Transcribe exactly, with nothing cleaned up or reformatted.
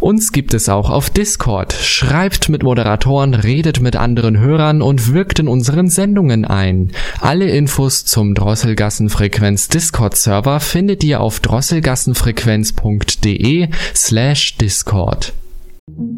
Uns gibt es auch auf Discord. Schreibt mit Moderatoren, redet mit anderen Hörern und wirkt in unseren Sendungen ein. Alle Infos zum Drosselgassenfrequenz Discord-Server findet ihr auf drosselgassenfrequenz punkt de slash Discord.